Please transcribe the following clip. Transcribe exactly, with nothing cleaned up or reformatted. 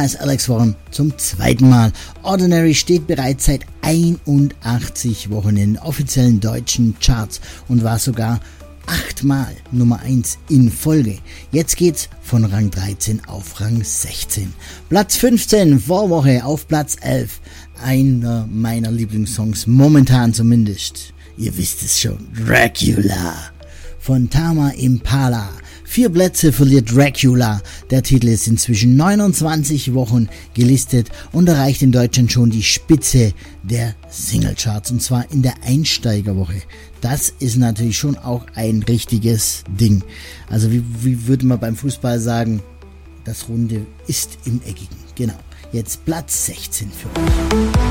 Da ist Alex Warren zum zweiten Mal. Ordinary steht bereits seit einundachtzig Wochen in den offiziellen deutschen Charts und war sogar achtmal Nummer eins in Folge. Jetzt geht's von Rang dreizehn auf Rang sechzehn. Platz fünfzehn, Vorwoche auf Platz elf. Einer meiner Lieblingssongs, momentan zumindest. Ihr wisst es schon, Dracula von Tama Impala. Vier Plätze verliert Dracula. Der Titel ist inzwischen neunundzwanzig Wochen gelistet und erreicht in Deutschland schon die Spitze der Singlecharts, und zwar in der Einsteigerwoche. Das ist natürlich schon auch ein richtiges Ding. Also wie, wie würde man beim Fußball sagen, das Runde ist im Eckigen. Genau. Jetzt Platz sechzehn für euch.